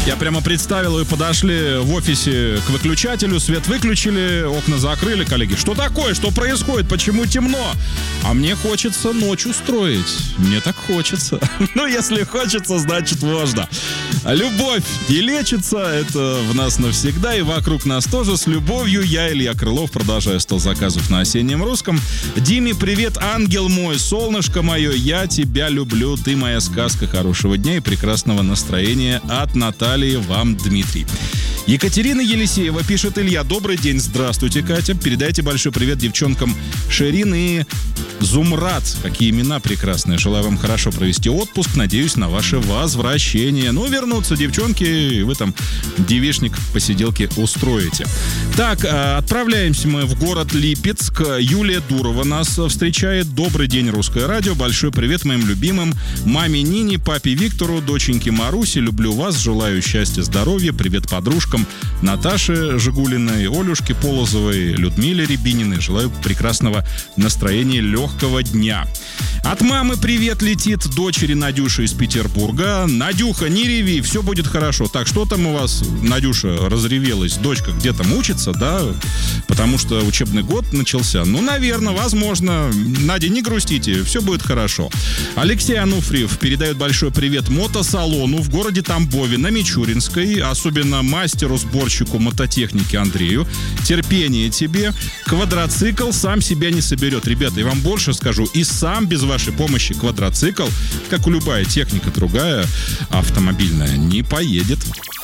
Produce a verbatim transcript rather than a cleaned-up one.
Я прямо представил, вы подошли в офисе к выключателю, свет выключили, окна закрыли, коллеги. Что такое? Что происходит? Почему темно? А мне хочется ночь устроить. Мне так хочется. Ну, если хочется, значит можно. Любовь не лечится, это в нас навсегда и вокруг нас тоже. С любовью я, Илья Крылов, продолжаю стол заказов на осеннем русском. Диме, привет, ангел мой, солнышко мое, я тебя люблю, ты моя сказка. Хорошего дня и прекрасного настроения от Натальи. Вам, Дмитрий. Екатерина Елисеева пишет: Илья, добрый день, здравствуйте, Катя. Передайте большой привет девчонкам Шерин и Зумрат. Какие имена прекрасные. Желаю вам хорошо провести отпуск. Надеюсь на ваше возвращение. Ну, вернутся девчонки, и вы там девичник посиделки устроите. Так, отправляемся мы в город Липецк. Юлия Дурова нас встречает. Добрый день, Русское радио. Большой привет моим любимым маме Нине, папе Виктору, доченьке Марусе. Люблю вас, желаю счастья, здоровья. Привет подружкам Наташе Жигулиной, Олюшке Полозовой, Людмиле Рябининой. Желаю прекрасного настроения, легкого дня. От мамы привет летит дочери Надюши из Петербурга. Надюха, не реви, все будет хорошо. Так, что там у вас, Надюша, разревелась? Дочка где там учится, да? Потому что учебный год начался. Ну, наверное, возможно. Надя, не грустите, все будет хорошо. Алексей Ануфриев передает большой привет мотосалону в городе Тамбове на Мичуринской. Особенно мастеру-сборщику мототехники Андрею. Терпение тебе. Квадроцикл сам себя не соберет. Ребята, я вам больше скажу. И сам без вашей помощи квадроцикл, как и любая техника другая автомобильная, не поедет.